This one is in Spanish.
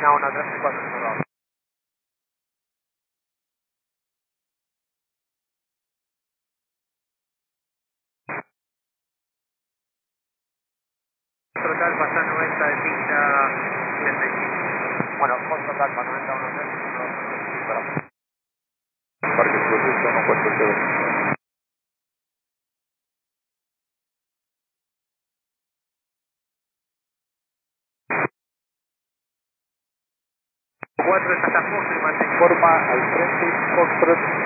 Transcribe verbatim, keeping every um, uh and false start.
Línea uno, tres, cuatro, cinco. Total pasa noventa de pista setenta y cinco. Bueno, por total para noventa, uno, tres, uno, Parque Proceso, uno, cuatro, cero. cuatro es hasta Fox, informa al frente, Foxtrot